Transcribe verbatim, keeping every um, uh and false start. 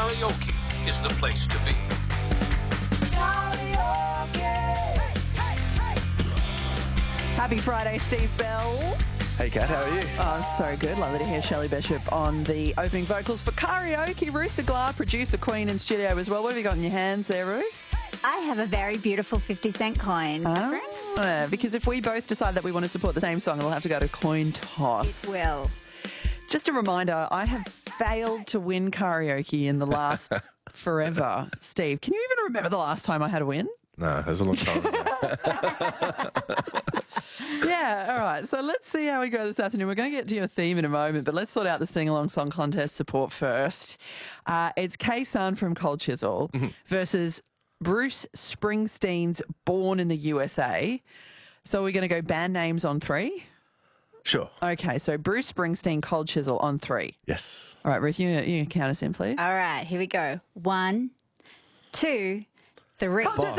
Karaoke is the place to be. Happy Friday, Steve Bell. Hey, Kat, how are you? Oh, I'm so good. Lovely to hear Shelley Bishop on the opening vocals for Karaoke. Ruth de Glar, producer queen in studio as well. What have you got in your hands there, Ruth? I have a very beautiful fifty cent coin. Oh, yeah, because if we both decide that we want to support the same song, it'll have to go to coin toss. It will. Just a reminder, I have failed to win karaoke in the last forever. Steve, can you even remember the last time I had a win? No, it was a long time ago. Yeah, all right. So let's see how we go this afternoon. We're going to get to your theme in a moment, but let's sort out the sing-along song contest support first. Uh, it's K-Sun from Cold Chisel mm-hmm. versus Bruce Springsteen's Born in the U S A. So we're going to go band names on three? Sure. Okay, so Bruce Springsteen, Cold Chisel on three. Yes. All right, Ruth, you, you count us in, please. All right, here we go. One, two, three. Cold Chisel!